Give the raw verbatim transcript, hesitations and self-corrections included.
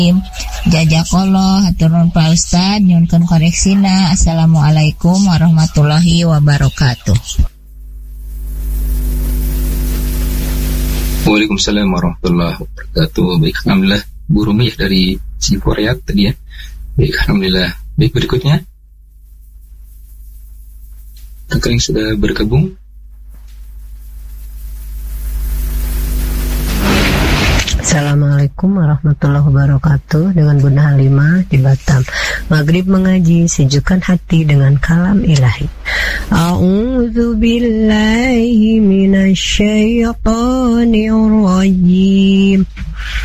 Jazakallah haturun Pak Ustad nyunkeun koreksina. Assalamualaikum warahmatullahi wabarakatuh. Waalaikumsalam warahmatullahi wabarakatuh. Baik, alhamdulillah Bu Rumi dari Ciporeat tadi ya. Baik, alhamdulillah. Baik, berikutnya kakak yang sudah bergabung. Assalamualaikum warahmatullahi wabarakatuh. Dengan Bunda Halimah di Batam. Maghrib mengaji, sejukkan hati dengan kalam ilahi. A'udzu billahi minasy syaithanir rajim.